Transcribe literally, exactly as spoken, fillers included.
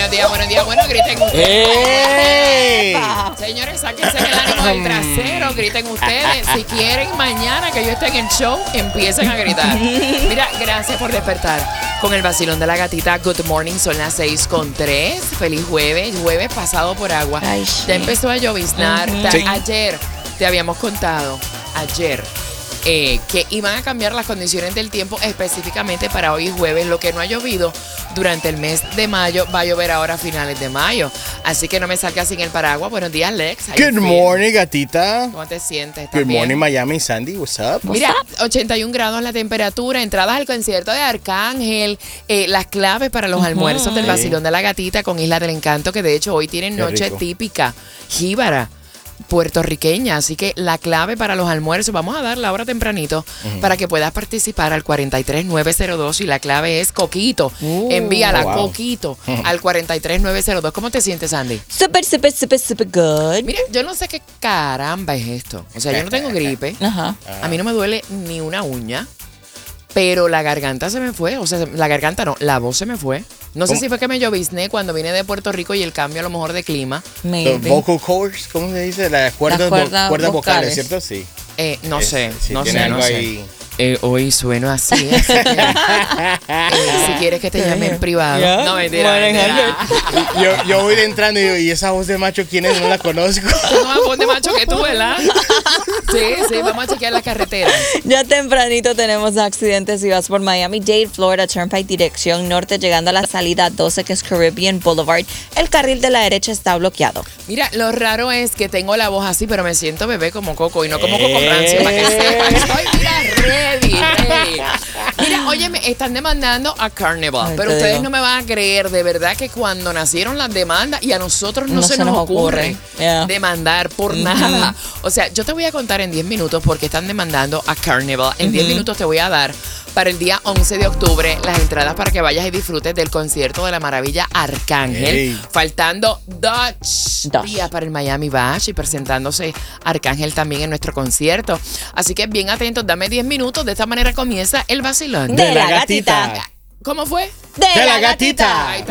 buenos días, buenos días. Bueno, griten ustedes. ¡Ey! Señores, sáquense el ánimo del trasero, griten ustedes. Si quieren mañana que yo esté en el show, empiecen a gritar. Mira, gracias por despertar con el vacilón de la gatita. Good morning, son las seis con tres. Feliz jueves, jueves pasado por agua. Ay, sí. Ya empezó a lloviznar. Uh-huh. Ta- Sí. Ayer te habíamos contado, ayer, eh, que iban a cambiar las condiciones del tiempo específicamente para hoy jueves. Lo que no ha llovido durante el mes de mayo va a llover ahora a finales de mayo. Así que no me salgas sin el paraguas. Buenos días, Lex. How you Good feel? morning, gatita. ¿Cómo te sientes? ¿Estás Good bien? morning, Miami, Sandy. What's up? Mira, ochenta y un grados la temperatura, entradas al concierto de Arcángel, eh, las claves para los almuerzos del vacilón de la gatita con Isla del Encanto, que de hecho hoy tienen Qué noche rico. típica, jíbara, puertorriqueña. Así que la clave para los almuerzos, vamos a darla ahora tempranito para que puedas participar al cuarenta y tres nueve cero dos y la clave es Coquito. Uh, Envíala, wow. Coquito, al cuarenta y tres nueve cero dos. ¿Cómo te sientes, Andy? Super, super, super, super good. Mira, yo no sé qué caramba es esto. O sea, yo no tengo gripe. Ajá. A mí no me duele ni una uña, pero la garganta se me fue. O sea, la garganta no, la voz se me fue. No sé ¿Cómo? si fue que me llovizné cuando vine de Puerto Rico y el cambio a lo mejor de clima. The Maybe. vocal cords, ¿cómo se dice? Las cuerdas, vo- cuerdas cuerdas vocales, vocales. ¿cierto? Sí. Eh, no Es- sé, sí, no tiene sé, algo no sé. ahí. Eh, hoy sueno así, así que, eh, si quieres que te llame en privado. Ya, No, mentira, bueno, mentira. Yo, yo voy entrando y digo, ¿y esa voz de macho quién es? No la conozco. Tengo más voz de macho que tú, ¿verdad? Sí, sí, vamos a chequear la carretera. Ya tempranito tenemos accidentes si vas por Miami-Dade, Florida Turnpike, dirección norte, llegando a la salida doce, que es Caribbean Boulevard. El carril de la derecha está bloqueado. Mira, lo raro es que tengo la voz así, pero me siento bebé como Coco y no como Coco Eh. Rancio, para que sepan. Estoy, mira, ready, ready. Mira, oye, me están demandando a Carnival, Ay, pero te ustedes digo. no me van a creer, de verdad que cuando nacieron las demandas y a nosotros no, se, nos ocurre, Yeah. demandar por nada. O sea, yo te voy a contar en diez minutos por qué están demandando a Carnival. En diez minutos te voy a dar para el día once de octubre las entradas para que vayas y disfrutes del concierto de la maravilla Arcángel. Hey. Faltando dos Dos. días para el Miami Bash y presentándose Arcángel también en nuestro concierto. Así que bien atentos, dame diez minutos. De esta manera comienza el vacilón. De la gatita. ¿Cómo fue? De, De la gatita. Ahí está.